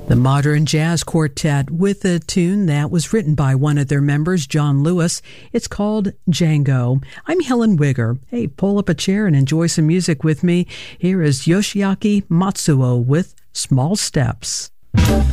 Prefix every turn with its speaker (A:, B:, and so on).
A: The Modern Jazz Quartet with a tune that was written by one of their members, John Lewis. It's called Django. I'm Helen Wigger. Hey, pull up a chair and enjoy some music with me. Here is Yoshiaki Matsuo with Small Steps.